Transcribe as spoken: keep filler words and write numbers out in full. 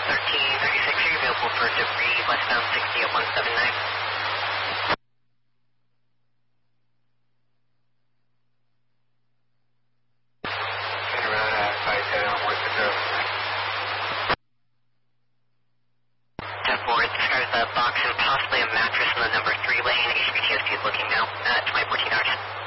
thirteen thirty-six, are you available for debris westbound sixty at one seven nine? Turn around at five seven on one zero. ten four, it describes a box and possibly a mattress in the number three lane. H B T S P is looking now at twenty fourteen hours.